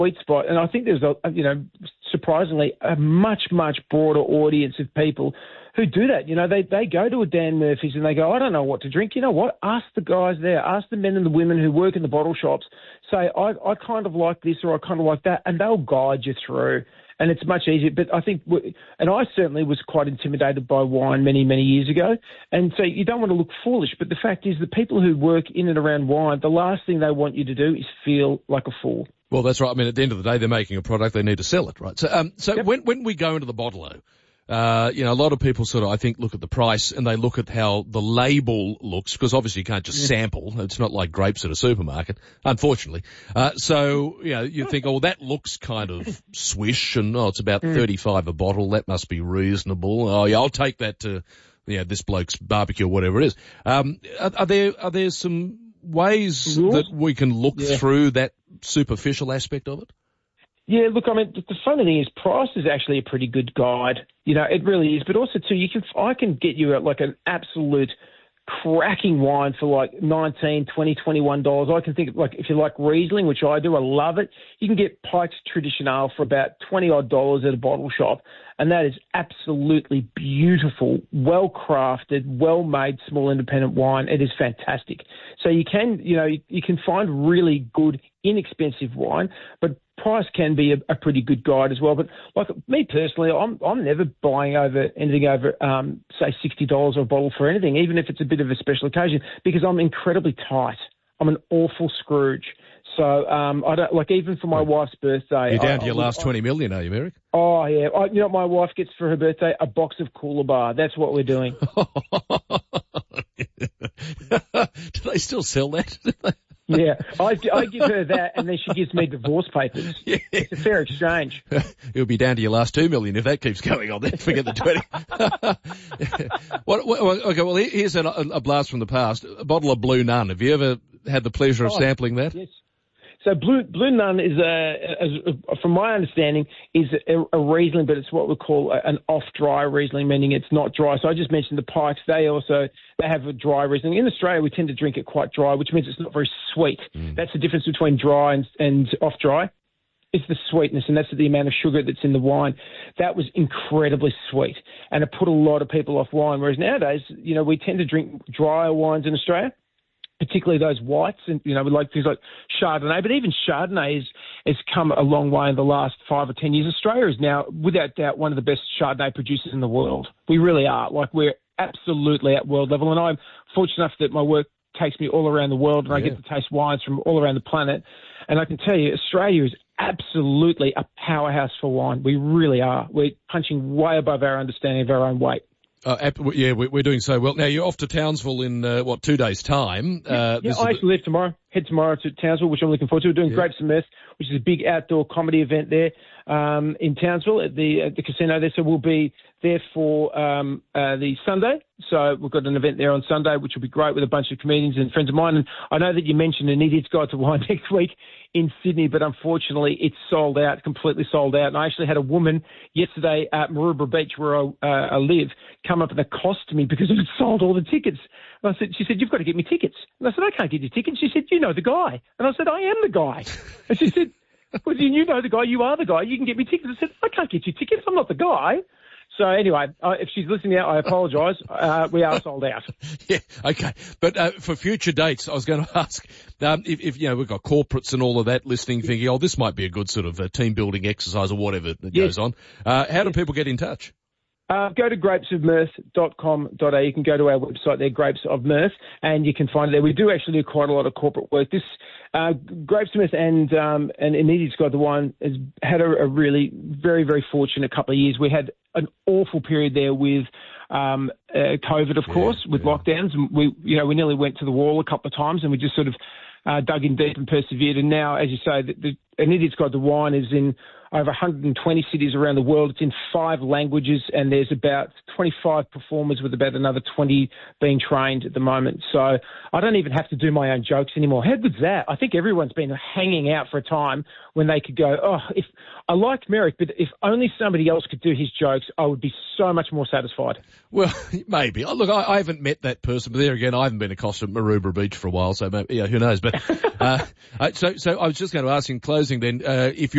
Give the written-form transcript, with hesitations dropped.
sweet spot. And I think there's surprisingly a much, much broader audience of people who do that. They go to a Dan Murphy's and they go, I don't know what to drink. You know what? Ask the guys there, ask the men and the women who work in the bottle shops, say, I kind of like this or I kind of like that, and they'll guide you through. And it's much easier. But I think, and I certainly was quite intimidated by wine many, many years ago. And so you don't want to look foolish. But the fact is, the people who work in and around wine, the last thing they want you to do is feel like a fool. Well, that's right. I mean, at the end of the day, they're making a product. They need to sell it, right? So, Yep. when we go into the bottle-o, a lot of people sort of, I think, look at the price and they look at how the label looks, because obviously you can't just sample. It's not like grapes at a supermarket, unfortunately. You think, oh, that looks kind of swish, and it's about $35 a bottle. That must be reasonable. Oh, yeah, I'll take that to, this bloke's barbecue or whatever it is. Are there some ways that we can look through that superficial aspect of it? Yeah, look, I mean, the funny thing is price is actually a pretty good guide. It really is. But also, too, I can get you an absolute cracking wine for like $19, $20, $21. I can think of, if you like Riesling, which I do, I love it. You can get Pike's Traditional for about $20 at a bottle shop. And that is absolutely beautiful, well-crafted, well-made, small independent wine. It is fantastic. So you can find really good, inexpensive wine, but price can be a pretty good guide as well. But like me personally, I'm never buying anything over, say, $60 a bottle for anything, even if it's a bit of a special occasion, because I'm incredibly tight. I'm an awful Scrooge. So I don't even for my wife's birthday. You're down to your last 20 million, are you, Merrick? Oh yeah. What my wife gets for her birthday? A box of Cooler Bar. That's what we're doing. Do they still sell that? Yeah, I give her that, and then she gives me divorce papers. Yeah. It's a fair exchange. You'll be down to your last 2 million if that keeps going on. Then forget the 20. Okay, well, here's a blast from the past. A bottle of Blue Nun. Have you ever had the pleasure of sampling that? Yes. So Blue Nun is, from my understanding, is a Riesling, but it's what we call an off-dry Riesling, meaning it's not dry. So I just mentioned the Pikes. They have a dry Riesling. In Australia, we tend to drink it quite dry, which means it's not very sweet. That's the difference between dry and off-dry. It's the sweetness, and that's the amount of sugar that's in the wine. That was incredibly sweet, and it put a lot of people off wine. Whereas nowadays, we tend to drink drier wines in Australia, particularly those whites, and we like things like Chardonnay. But even Chardonnay has come a long way in the last 5 or 10 years. Australia is now, without doubt, one of the best Chardonnay producers in the world. We really are. We're absolutely at world level. And I'm fortunate enough that my work takes me all around the world, and I get to taste wines from all around the planet. And I can tell you, Australia is absolutely a powerhouse for wine. We really are. We're punching way above our understanding of our own weight. We're doing so well. Now, you're off to Townsville in, 2 days' time? I actually leave tomorrow. Head tomorrow to Townsville, which I'm looking forward to. We're doing Grapes and Mirth, which is a big outdoor comedy event there in Townsville at the casino there. So we'll be there for the Sunday. So we've got an event there on Sunday, which will be great with a bunch of comedians and friends of mine. And I know that you mentioned an Idiot's Guide to Wine next week in Sydney, but unfortunately it's sold out, completely sold out. And I actually had a woman yesterday at Maroubra Beach, where I live, come up and accost me because it had sold all the tickets. And she said, you've got to get me tickets. And I said, I can't get you tickets. She said, you know the guy. And I said, I am the guy. And she said, well, you know the guy. You are the guy. You can get me tickets. I said, I can't get you tickets. I'm not the guy. So anyway, if she's listening out, I apologise. We are sold out. Yeah, okay. But for future dates, I was going to ask, if we've got corporates and all of that listening, thinking, this might be a good sort of team building exercise or whatever that goes on. How do people get in touch? Go to grapesofmirth.com.au. You can go to our website there, Grapes of Mirth, and you can find it there. We do actually do quite a lot of corporate work. This Grapes of Mirth and Idiot's Guide to Wine has had a really very, very fortunate couple of years. We had an awful period there with COVID, of course, with lockdowns. And we nearly went to the wall a couple of times, and we just sort of dug in deep and persevered. And now, as you say, An Idiot's Guide to Wine is in over 120 cities around the world. It's in 5 languages, and there's about 25 performers with about another 20 being trained at the moment. So I don't even have to do my own jokes anymore. How good's that? I think everyone's been hanging out for a time when they could go, if I liked Merrick, but if only somebody else could do his jokes, I would be so much more satisfied. Well, maybe. Look, I haven't met that person, but there again, I haven't been accosted at Maroubra Beach for a while, so maybe, who knows. But so I was just going to ask in closing then, if